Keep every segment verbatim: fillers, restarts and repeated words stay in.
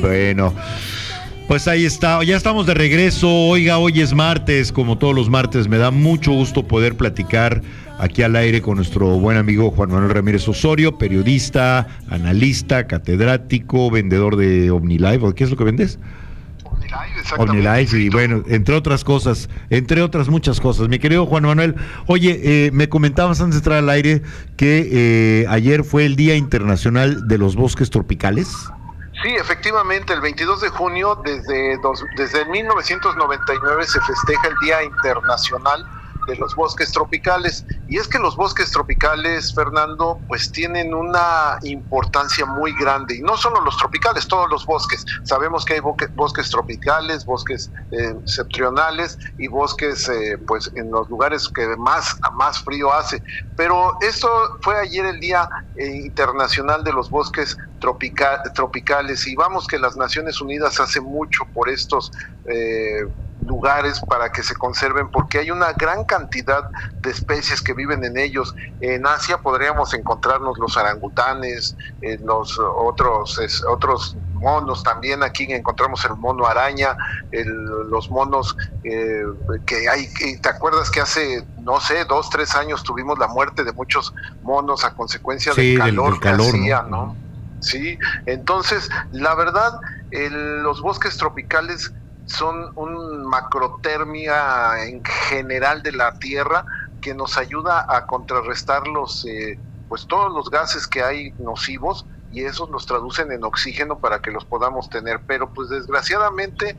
Bueno, pues ahí está, ya estamos de regreso. Oiga, hoy es martes, como todos los martes, me da mucho gusto poder platicar aquí al aire con nuestro buen amigo Juan Manuel Ramírez Osorio, periodista, analista, catedrático, vendedor de OmniLife. ¿Qué es lo que vendes? OmniLife, exactamente. OmniLife, y bueno, entre otras cosas, entre otras muchas cosas. Mi querido Juan Manuel, oye, eh, me comentabas antes de entrar al aire que eh, ayer fue el Día Internacional de los Bosques Tropicales. Sí, efectivamente, el veintidós de junio, desde, dos, desde mil novecientos noventa y nueve se festeja el Día Internacional de los Bosques Tropicales. Y es que los bosques tropicales, Fernando, pues tienen una importancia muy grande, y no solo los tropicales, todos los bosques. Sabemos que hay bosques tropicales, bosques eh, septentrionales y bosques eh, pues en los lugares que más, más frío hace. Pero esto fue ayer el Día eh, Internacional de los Bosques tropica, Tropicales, y vamos que las Naciones Unidas hace mucho por estos eh, lugares para que se conserven, porque hay una gran cantidad de especies que viven en ellos. En Asia podríamos encontrarnos los orangutanes, eh, los otros es, otros monos. También aquí encontramos el mono araña, el, los monos eh, que hay. ¿Te acuerdas que hace, no sé, dos, tres años tuvimos la muerte de muchos monos a consecuencia sí, del calor, del, del calor que hacía, ¿no? ¿no? Sí, entonces, la verdad, el, los bosques tropicales son un macrotermia en general de la Tierra que nos ayuda a contrarrestar los, eh, pues todos los gases que hay nocivos, y esos los traducen en oxígeno para que los podamos tener. Pero pues desgraciadamente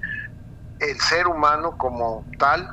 el ser humano como tal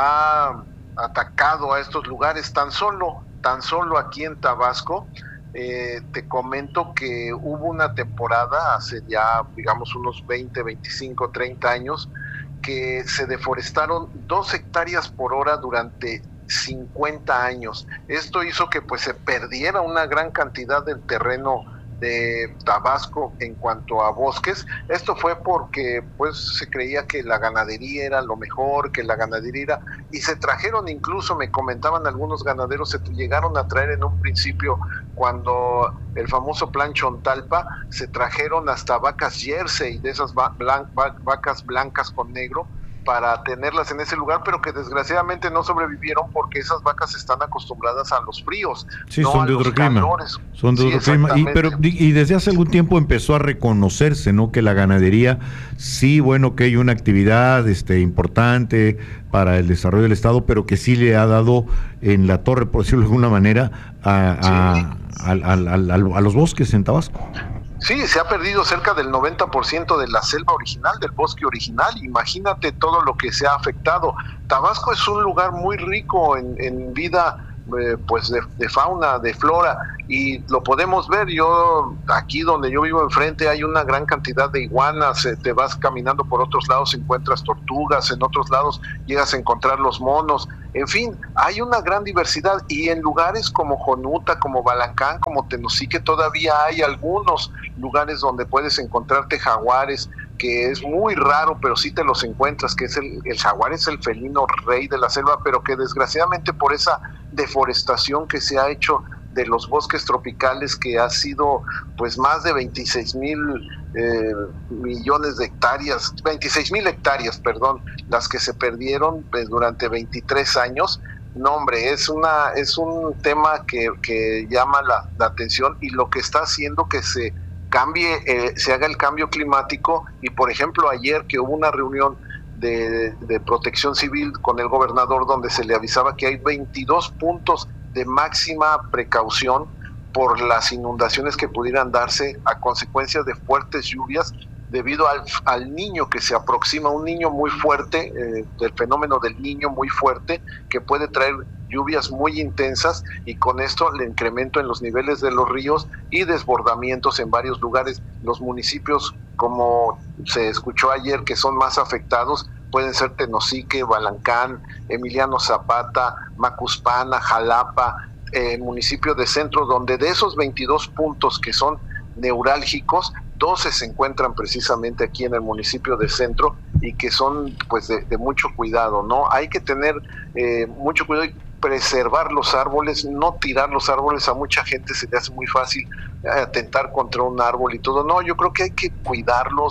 ha atacado a estos lugares. Tan solo, tan solo aquí en Tabasco, Eh, te comento que hubo una temporada hace ya, digamos, unos veinte, veinticinco, treinta años, que se deforestaron dos hectáreas por hora durante cincuenta años. Esto hizo que pues se perdiera una gran cantidad del terreno de Tabasco en cuanto a bosques. Esto fue porque pues se creía que la ganadería era lo mejor, que la ganadería era, y se trajeron, incluso me comentaban algunos ganaderos, se llegaron a traer en un principio, cuando el famoso plan Chontalpa, se trajeron hasta vacas Jersey, de esas va, blan, va, vacas blancas con negro, para tenerlas en ese lugar, pero que desgraciadamente no sobrevivieron porque esas vacas están acostumbradas a los fríos. Sí, no son a de los otro clima. calores. Son de Sí, otro clima. Y, pero, y desde hace algún tiempo empezó a reconocerse, ¿no? Que la ganadería, sí, bueno, que hay una actividad este, importante para el desarrollo del Estado, pero que sí le ha dado en la torre, por decirlo de alguna manera, a, sí. a, a, a, a, a, a los bosques en Tabasco. Sí, se ha perdido cerca del noventa por ciento de la selva original, del bosque original. Imagínate todo lo que se ha afectado. Tabasco es un lugar muy rico en, en vida, eh, pues de, de fauna, de flora, y lo podemos ver. Yo, aquí donde yo vivo enfrente, hay una gran cantidad de iguanas. Eh, te vas caminando por otros lados, encuentras tortugas, en otros lados llegas a encontrar los monos. En fin, hay una gran diversidad, y en lugares como Jonuta, como Balancán, como Tenosique, todavía hay algunos lugares donde puedes encontrarte jaguares, que es muy raro, pero sí te los encuentras, que es el, el jaguar es el felino rey de la selva, pero que desgraciadamente por esa deforestación que se ha hecho de los bosques tropicales, que ha sido pues más de veintiséis mil eh, millones de hectáreas, veintiséis mil hectáreas, perdón, las que se perdieron pues, durante veintitrés años. No, hombre, es una es un tema que, que llama la, la atención, y lo que está haciendo que se cambie, eh, se haga el cambio climático. Y por ejemplo, ayer que hubo una reunión de, de protección civil con el gobernador, donde se le avisaba que hay veintidós puntos de máxima precaución por las inundaciones que pudieran darse a consecuencia de fuertes lluvias, debido al, al niño que se aproxima, un niño muy fuerte, eh, del fenómeno del niño muy fuerte, que puede traer lluvias muy intensas, y con esto el incremento en los niveles de los ríos y desbordamientos en varios lugares. Los municipios, como se escuchó ayer, que son más afectados, pueden ser Tenosique, Balancán, Emiliano Zapata, Macuspana, Jalapa, eh, municipio de Centro, donde de esos veintidós puntos que son neurálgicos, doce se encuentran precisamente aquí en el municipio de Centro, y que son pues de, de mucho cuidado, ¿no? Hay que tener eh, mucho cuidado y preservar los árboles, no tirar los árboles. A mucha gente se le hace muy fácil atentar contra un árbol y todo. No, yo creo que hay que cuidarlos,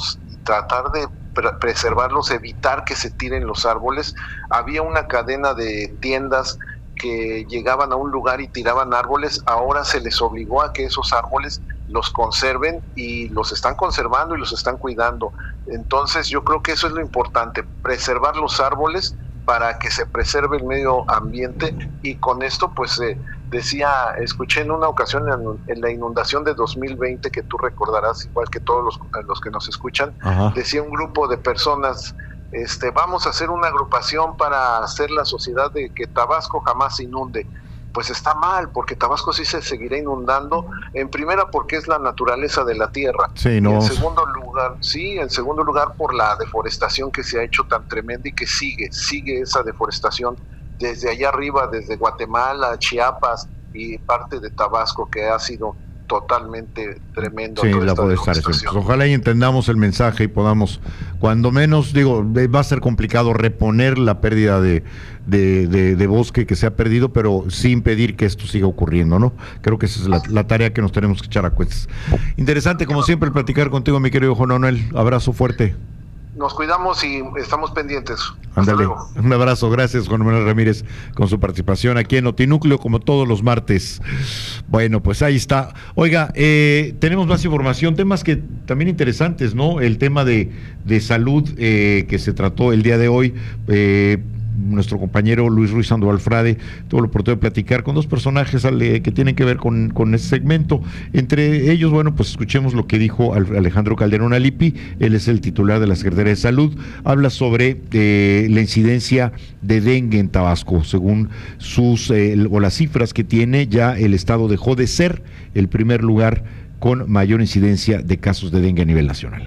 tratar de pre- preservarlos, evitar que se tiren los árboles. Había una cadena de tiendas que llegaban a un lugar y tiraban árboles. Ahora se les obligó a que esos árboles los conserven, y los están conservando y los están cuidando. Entonces yo creo que eso es lo importante, preservar los árboles para que se preserve el medio ambiente. Y con esto pues eh, decía, escuché en una ocasión en, en la inundación de dos mil veinte, que tú recordarás igual que todos los, los que nos escuchan. Ajá. Decía un grupo de personas, este, vamos a hacer una agrupación para hacer la sociedad de que Tabasco jamás se inunde. Pues está mal, porque Tabasco sí se seguirá inundando, en primera porque es la naturaleza de la tierra, sí, no. Y en segundo lugar, sí, en segundo lugar por la deforestación que se ha hecho tan tremenda y que sigue, sigue esa deforestación desde allá arriba, desde Guatemala, Chiapas y parte de Tabasco, que ha sido totalmente tremendo. Sí, la deforestación. Pues ojalá y entendamos el mensaje y podamos, cuando menos, digo, va a ser complicado reponer la pérdida de, de, de, de bosque que se ha perdido, pero sí impedir que esto siga ocurriendo, ¿no? Creo que esa es la, la tarea que nos tenemos que echar a cuestas. Interesante, como siempre, el platicar contigo, mi querido Juan Manuel. Abrazo fuerte. Nos cuidamos y estamos pendientes. Ándale, un abrazo, gracias Juan Manuel Ramírez con su participación aquí en Notinúcleo, como todos los martes. Bueno, pues ahí está. Oiga, eh, tenemos más información, temas que también interesantes, ¿no? El tema de, de salud eh, que se trató el día de hoy. Eh, nuestro compañero Luis Ruiz Sandoval Frade tuvo la oportunidad de platicar con dos personajes que tienen que ver con, con este segmento. Entre ellos, bueno, pues escuchemos lo que dijo Alejandro Calderón Alipi. Él es el titular de la Secretaría de Salud. Habla sobre eh, la incidencia de dengue en Tabasco. Según sus eh, o las cifras que tiene, ya el estado dejó de ser el primer lugar con mayor incidencia de casos de dengue a nivel nacional.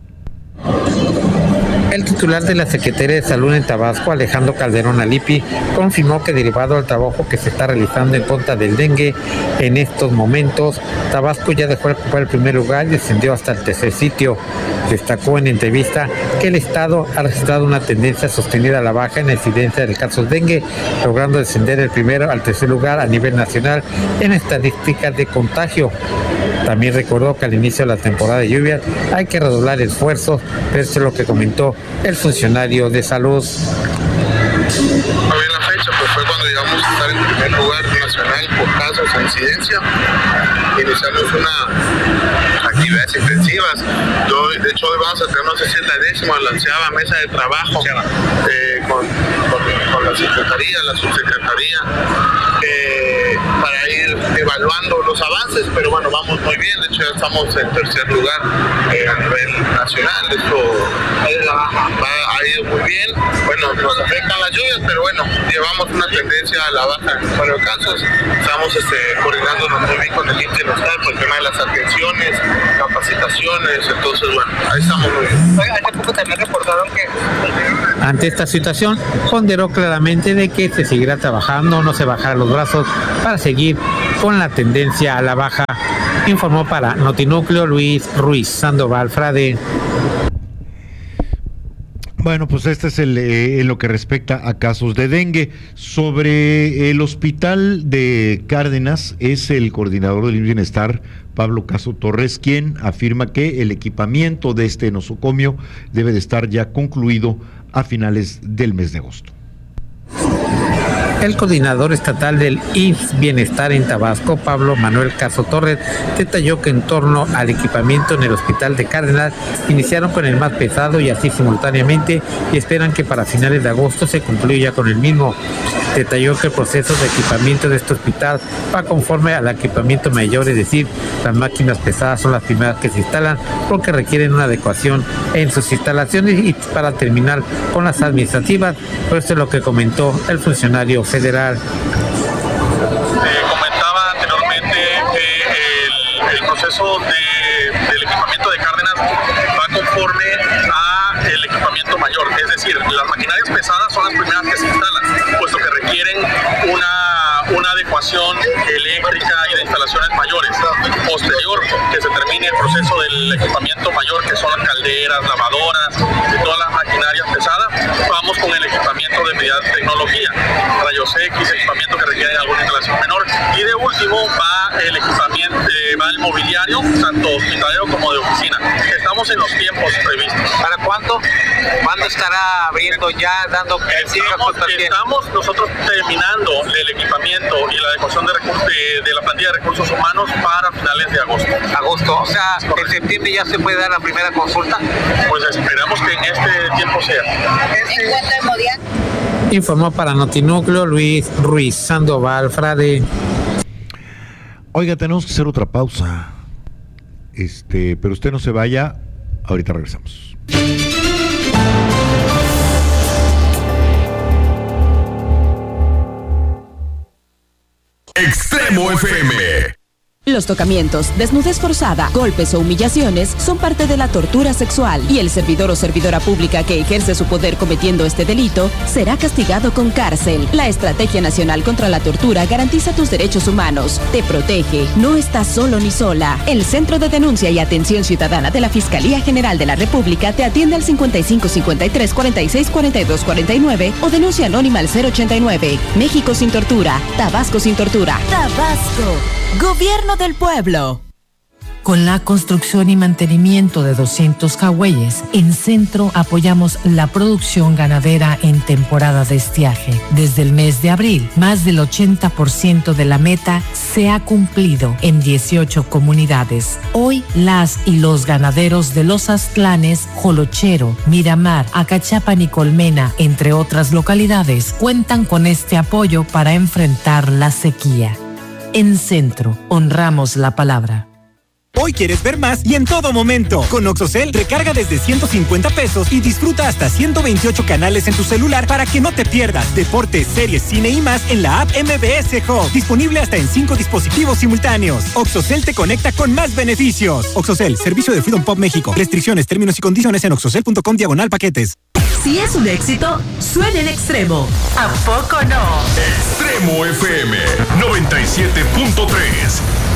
El titular de la Secretaría de Salud en Tabasco, Alejandro Calderón Alipi, confirmó que derivado al trabajo que se está realizando en contra del dengue en estos momentos, Tabasco ya dejó de ocupar el primer lugar y descendió hasta el tercer sitio. Destacó en entrevista que el Estado ha registrado una tendencia sostenida a la baja en la incidencia de casos de dengue, logrando descender del primero al tercer lugar a nivel nacional en estadísticas de contagio. También recordó que al inicio de la temporada de lluvias hay que redoblar esfuerzos, pero esto es lo que comentó el funcionario de salud. A ver, la fecha pues fue cuando llegamos a estar en primer lugar nacional por casos de incidencia. Iniciamos una actividades intensivas. Yo, de hecho, hoy vamos a tener, no sé si es la décima, la onceava mesa de trabajo eh, con, con, con la Secretaría, la Subsecretaría, eh, para ir evaluando los avances, pero bueno, vamos muy bien. De hecho, ya estamos en tercer lugar eh, a nivel nacional. Esto va, ha ido muy bien. Bueno, nos afectan las lluvias, pero bueno, llevamos una tendencia a la baja en varios casos. Estamos este, coordinándonos muy bien con el I N S S local por el tema de las atenciones, capacitaciones, entonces bueno, ahí estamos muy bien. Hace poco también reportaron que ante esta situación ponderó claramente de que se seguirá trabajando, no se bajará los brazos para seguir con la tendencia a la baja. Informó para Notinúcleo Luis Ruiz Sandoval Frade. Bueno, pues este es el eh, en lo que respecta a casos de dengue. Sobre el hospital de Cárdenas, es el coordinador del Bienestar, Pablo Caso Torres, quien afirma que el equipamiento de este nosocomio debe de estar ya concluido a finales del mes de agosto. El coordinador estatal del I M S S Bienestar en Tabasco, Pablo Manuel Caso Torres, detalló que en torno al equipamiento en el hospital de Cárdenas, iniciaron con el más pesado y así simultáneamente, y esperan que para finales de agosto se concluya con el mismo. Detalló que el proceso de equipamiento de este hospital va conforme al equipamiento mayor, es decir, las máquinas pesadas son las primeras que se instalan porque requieren una adecuación en sus instalaciones y para terminar con las administrativas. Pero esto es lo que comentó el funcionario federal. Eh, comentaba anteriormente que el, el proceso de, del equipamiento de Cárdenas va conforme a el equipamiento mayor, es decir, las maquinarias pesadas son las primeras que se instalan, puesto que requieren una, una adecuación eléctrica y de instalaciones mayores. Posterior, que se termine el proceso del equipamiento mayor, que son las calderas, lavadoras y todas las maquinarias pesadas, vamos con el equipamiento de media tecnología, rayos X, equipamiento que requiere alguna instalación menor, y de último va el equipamiento, eh, va el mobiliario, tanto hospitalero como de oficina. Estamos estamos en los tiempos previstos. ¿Para cuándo? ¿Cuándo estará abriendo ya, dando estamos, estamos nosotros terminando el equipamiento y la adecuación de, de, de la plantilla de recursos humanos para finales de agosto. Agosto, o sea, en septiembre ya se puede dar la primera consulta. Pues esperamos que en este tiempo sea. ¿En cuanto al Modian? Informó para Notinúcleo Luis Ruiz Sandoval Frade. Oiga, tenemos que hacer otra pausa. Este, pero usted no se vaya, ahorita regresamos. Extremo F M. Los tocamientos, desnudez forzada, golpes o humillaciones son parte de la tortura sexual y el servidor o servidora pública que ejerce su poder cometiendo este delito será castigado con cárcel. La Estrategia Nacional contra la Tortura garantiza tus derechos humanos, te protege, no estás solo ni sola. El Centro de Denuncia y Atención Ciudadana de la Fiscalía General de la República te atiende al cincuenta y cinco cincuenta y tres cuarenta y seis cuarenta y dos cuarenta y nueve o denuncia anónima al cero ochenta y nueve. México sin tortura, Tabasco sin tortura. Tabasco, Gobierno del pueblo. Con la construcción y mantenimiento de doscientos jagüeyes, en Centro apoyamos la producción ganadera en temporada de estiaje. Desde el mes de abril, más del ochenta por ciento de la meta se ha cumplido en dieciocho comunidades. Hoy, las y los ganaderos de Los Aztlanes, Jolochero, Miramar, Acachapan y Colmena, entre otras localidades, cuentan con este apoyo para enfrentar la sequía. En Centro, honramos la palabra. Hoy quieres ver más y en todo momento. Con Oxocel, recarga desde ciento cincuenta pesos y disfruta hasta ciento veintiocho canales en tu celular para que no te pierdas deportes, series, cine y más en la app M B S Hub. Disponible hasta en cinco dispositivos simultáneos. Oxocel te conecta con más beneficios. Oxocel, servicio de Freedom Pop México. Restricciones, términos y condiciones en oxocel punto com diagonal paquetes. Si es un éxito, suena en Extremo. ¿A poco no? Extremo F M noventa y siete punto tres.